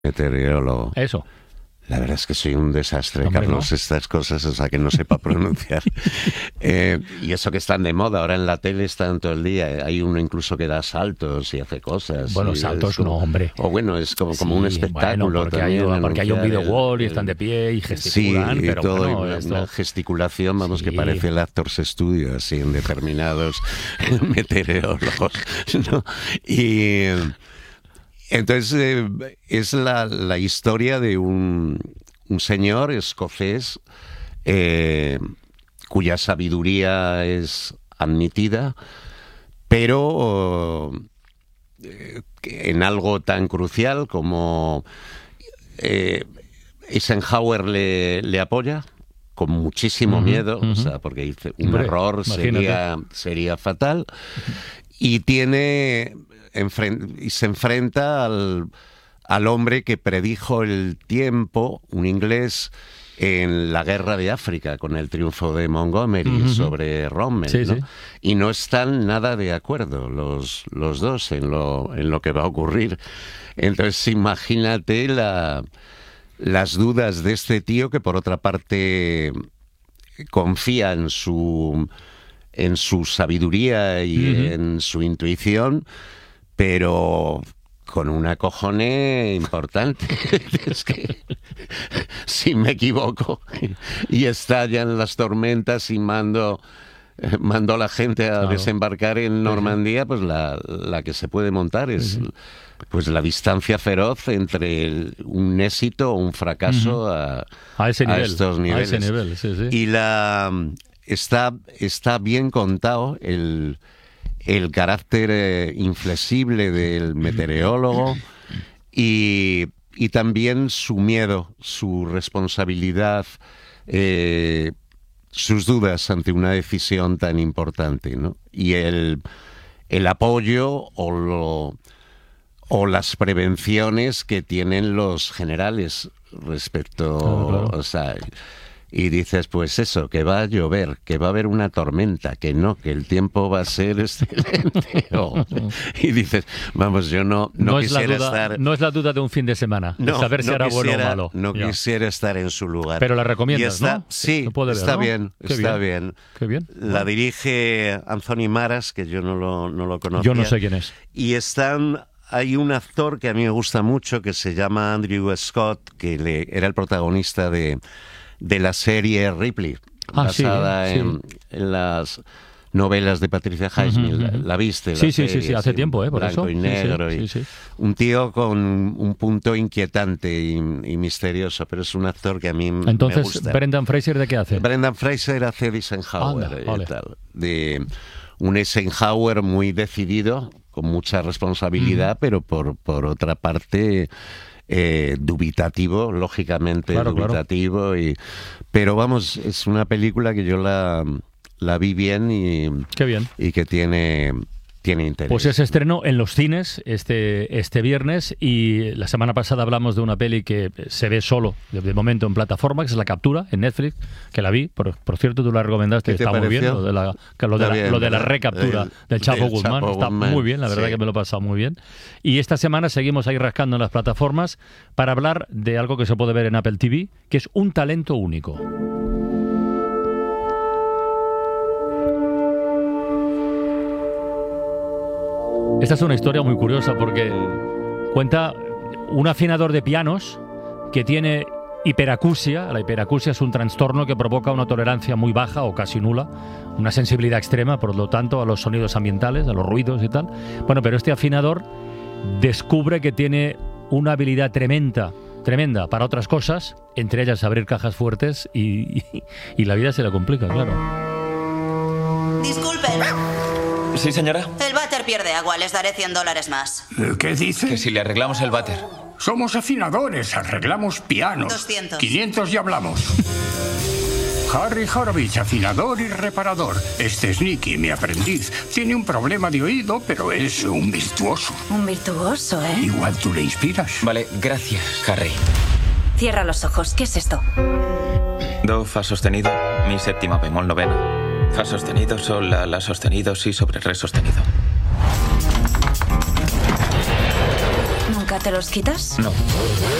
meteorólogo. Eso. La verdad es que soy un desastre, Hombre, Carlos, ¿no? estas cosas, o sea, que no sepa pronunciar. Y eso que están de moda, ahora en la tele están todo el día. Hay uno incluso que da saltos y hace cosas. Bueno, y saltos como, no, hombre. O bueno, es como un Sí, espectáculo bueno, porque también. porque hay un anunciar video wall y están de pie y gesticulan, sí, y pero todo, bueno, y una esto... gesticulación, vamos, Sí. que parece el Actors Studio, así, en determinados meteorólogos, ¿no? Y... entonces es la historia de un señor escocés cuya sabiduría es admitida, pero en algo tan crucial como Eisenhower le apoya con muchísimo miedo, o sea, porque dice un Hombre, error sería fatal, y se enfrenta al hombre que predijo el tiempo, un inglés, en la guerra de África, con el triunfo de Montgomery sobre Rommel, Sí, ¿no? sí. Y no están nada de acuerdo los dos en lo que va a ocurrir. Entonces, imagínate las dudas de este tío, que por otra parte confía en su sabiduría y en su intuición, pero con una cojone importante. Es que, si me equivoco y estallan las tormentas y mando a la gente a desembarcar en Normandía, pues la que se puede montar es pues la distancia feroz entre un éxito o un fracaso a estos niveles. A ese nivel, sí, sí. Y está bien contado el carácter inflexible del meteorólogo y también su miedo, su responsabilidad, sus dudas ante una decisión tan importante, ¿no? Y el apoyo o las prevenciones que tienen los generales respecto, claro. O sea, y dices, pues eso, que va a llover, que va a haber una tormenta, que el tiempo va a ser excelente. Y dices, vamos, yo no quisiera estar... No es la duda de un fin de semana, de saber si era bueno o malo. No quisiera estar en su lugar. Pero la recomiendas, ¿no? Sí, está bien, está bien. Qué bien. La dirige Anthony Maras, que yo no lo conocía. Yo no sé quién es. Y hay un actor que a mí me gusta mucho, que se llama Andrew Scott, que era el protagonista de la serie Ripley, basada en las novelas de Patricia Highsmith. ¿La viste? Sí, hace tiempo, por blanco eso. Y negro. Sí. Un tío con un punto inquietante y misterioso, pero es un actor que a mí me gusta. Entonces, ¿Brendan Fraser de qué hace? Brendan Fraser hace de Eisenhower. Vale. De un Eisenhower muy decidido, con mucha responsabilidad, pero por otra parte... dubitativo, lógicamente dubitativo. Claro. Pero vamos, es una película que yo la vi bien y qué bien. Y que tiene interés. Pues se estrenó en los cines este viernes, y la semana pasada hablamos de una peli que se ve solo de momento en plataforma, que es La Captura, en Netflix, que la vi. Por cierto, tú la recomendaste, está muy bien, lo de la recaptura del Chapo Guzmán. Está muy bien, la verdad que me lo he pasado muy bien. Y esta semana seguimos ahí rascando en las plataformas para hablar de algo que se puede ver en Apple TV, que es Un talento único. Esta es una historia muy curiosa porque cuenta un afinador de pianos que tiene hiperacusia. La hiperacusia es un trastorno que provoca una tolerancia muy baja o casi nula, una sensibilidad extrema, por lo tanto, a los sonidos ambientales, a los ruidos y tal. Bueno, pero este afinador descubre que tiene una habilidad tremenda para otras cosas, entre ellas abrir cajas fuertes, y la vida se le complica, claro. Disculpen. Sí, señora. El váter pierde agua, les daré $100 más. ¿Qué dice? Que si le arreglamos el váter. Somos afinadores, arreglamos pianos. 200. 500 y hablamos. Harry Horowitz, afinador y reparador. Este es Nicky, mi aprendiz. Tiene un problema de oído, pero es un virtuoso. Un virtuoso, ¿eh? Igual tú le inspiras. Vale, gracias, Harry. Cierra los ojos. ¿Qué es esto? Do, fa sostenido, mi séptima bemol novena. Fa sostenido, sol, la sostenido, si sobre re sostenido. Nunca te los quitas? No.